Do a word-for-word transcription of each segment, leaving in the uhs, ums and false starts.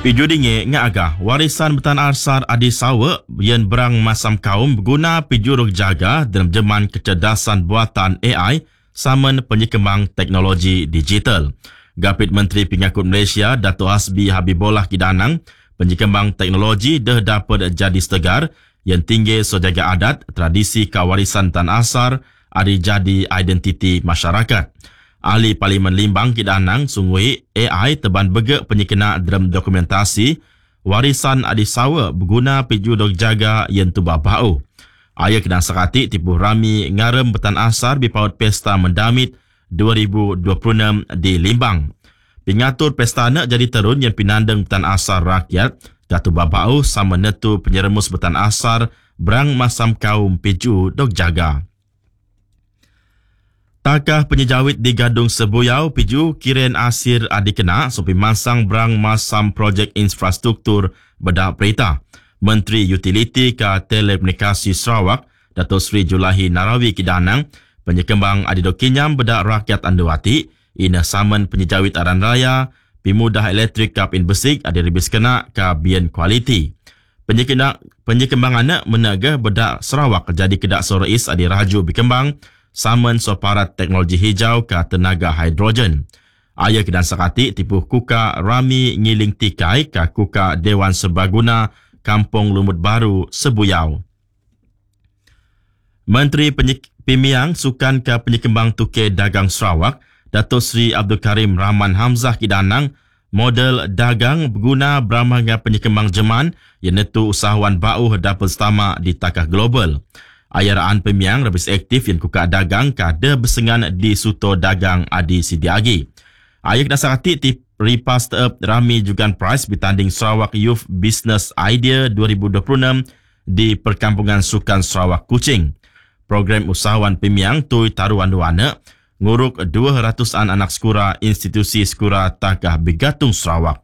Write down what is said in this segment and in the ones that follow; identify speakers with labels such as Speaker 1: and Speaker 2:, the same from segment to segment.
Speaker 1: Piju dinge ngagah warisan betan arsar adi sawa yang berang masam kaum berguna piju ruk jaga dalam zaman kecerdasan buatan A I saman penyekembang teknologi digital. Gapit Menteri Pengakut Malaysia Dato' Hasbi Habibullah Kidanang, penyekembang teknologi dah dapat jadi setegar yang tinggi sejaga adat, tradisi kewarisan tan asar adi jadi identiti masyarakat. Ahli Parlimen Limbang Kidanang sungguh A I teban begak penyekena dalam dokumentasi warisan adi sawa berguna piju dok jaga yang tubah bau. Ayah kedang sekati tipu rami ngarem betan asar bipaut pesta mendamit dua ribu dua puluh enam di Limbang. Pengatur pesta nak jadi terun yang pinandang betan asar rakyat katu babau sama netu penyeremus betan asar berang masam kaum piju dok jaga. Takah penyejawit di Gadung Sebuyau piju kiren asir adi kena sopi masang berang masam projek infrastruktur bedak perita. Menteri Utiliti ke Telekomunikasi Sarawak Dato' Sri Julahi Narawi Kidanang penyekembang adi dok kinyam bedak rakyat Andewati ina saman penyejawit aran raya pimudah elektrik kap in besik adi ribis kena ke bian kualiti. Penyekembang penyekembang anak menegah bedak Sarawak jadi kedak sorais adi raju bikembang saman soparat teknologi hijau ke tenaga hidrogen. Ayah kedan sakati tipu kuka rami ngiling tikai ke kuka Dewan Serbaguna Kampung Lumut Baru Sebuyau. Menteri Pemiang Sukan ke Penyekembang Tuke Dagang Sarawak Dato' Sri Abdul Karim Rahman Hamzah Kidanang model dagang berguna beramanya penyekembang jeman yang netu usahawan bau dapat setama di takah global. Ayaraan Pemiang lebih aktif yang kuka dagang kada bersengan di suto dagang adi sidiagi. Ayah dasar hati tip ripas up rami jugan prize bertanding Sarawak Youth Business Idea dua ribu dua puluh enam di Perkampungan Sukan Sarawak Kuching. Program usahawan Pemiang tui taruan duana nguruk dua ratusan anak sekura institusi sekura takah Begatung Sarawak.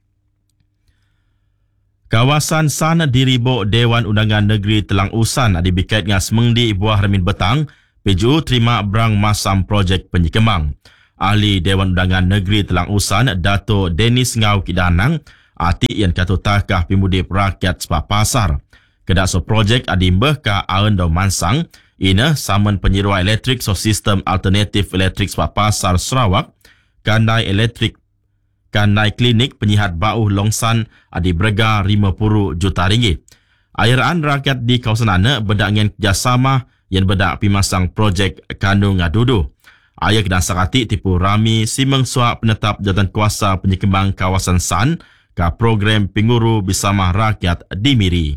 Speaker 1: Kawasan San Diribok Dewan Undangan Negeri Telang Usan adi biket dengan semengdi buah remin betang, P J U terima berang masam projek penyekembang. Ahli Dewan Undangan Negeri Telang Usan, Dato' Dennis Ngau Kidanang, ati yang kata takah pimudip rakyat sepak pasar. Kedak so projek adi mbah ka aun do mansang, ina saman penyirua elektrik so sistem alternatif elektrik sepak pasar Sarawak, kandai elektrik Kanai klinik penyihat bau longsan adi berga lima puluh juta ringgit. Airaan rakyat di kawasan ana bedak dengan kerjasama yang bedak pimasang projek Kanu Ngadudu. Ayah kedang sakati tipu rami simeng suak penetap jawatan kuasa penyekembang kawasan San ke program penguru bersama rakyat di Miri.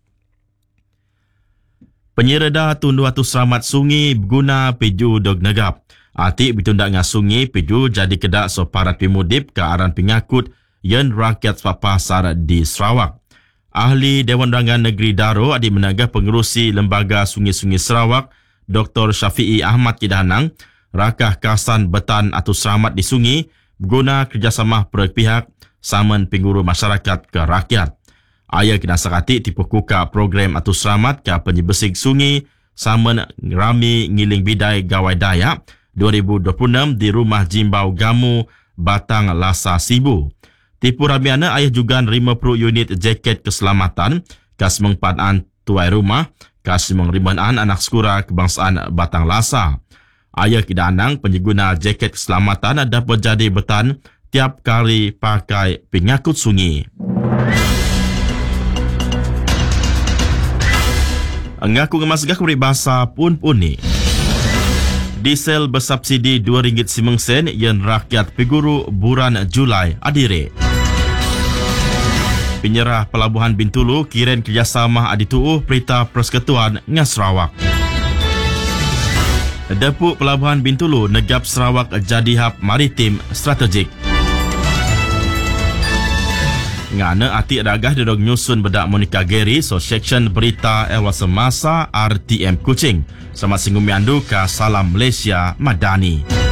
Speaker 1: Penyereda tundu atu selamat sungi berguna piju dog negap. Atik bertundak dengan sungai piju jadi kedak soparat pimudip ke aran pengakut yang rakyat sepak pasar di Sarawak. Ahli Dewan Undangan Negeri Daro adik menagah pengerusi Lembaga Sungai-Sungai Sarawak Doktor Syafi'i Ahmad Kidanang rakah kasan betan atau selamat di sungai berguna kerjasama pihak saman penguru masyarakat ke rakyat. Ayah kena sakati tipu kuka program atau selamat ke penyebesik sungai saman rami ngiling bidai gawai dayak dua ribu dua puluh enam di Rumah Jimbau Gamu, Batang Lasa Sibu. Tipu ramiana ayah juga lima puluh unit jaket keselamatan kas mengpadaan tuai rumah, kas mengribanan anak sekura kebangsaan Batang Lasa. Ayah Kidanang pengguna jaket keselamatan dapat jadi betan tiap kali pakai pengakut sungai. Ngaku ngemasgah kuberi bahasa pun-pun ni. Diesel bersubsidi dua ringgit sembilan sen yang rakyat peguru bulan Julai adire. Penyerah Pelabuhan Bintulu kiren kerjasama adituuh Perita Persekutuan dengan Sarawak. Depu Pelabuhan Bintulu negap Sarawak jadi hub maritim strategik. Ngana ati adagah didog nyusun bedak Monica Gary so section berita Ewa Semasa R T M Kuching. Selamat singgung miandu ke Salam Malaysia Madani.